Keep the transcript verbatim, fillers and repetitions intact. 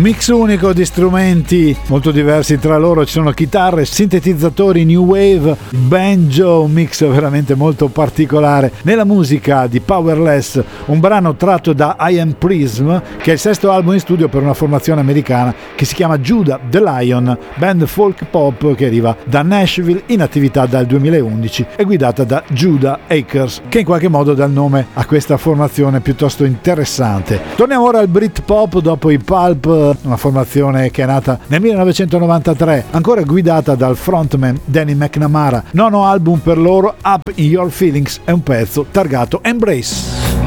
mix unico di strumenti molto diversi tra loro, ci sono chitarre, sintetizzatori, new wave, banjo, un mix veramente molto particolare nella musica di Powerless, un brano tratto da I Am Prism, che è il sesto album in studio per una formazione americana che si chiama Judah the Lion, band folk pop che arriva da Nashville, in attività dal duemilaundici e guidata da Judah Akers, che in qualche modo dà il nome a questa formazione piuttosto interessante. Torniamo ora al Britpop dopo i Pulp, una formazione che è nata nel millenovecentonovantatré, ancora guidata dal frontman Danny McNamara. Nono album per loro, Up in Your Feelings è un pezzo targato Embrace.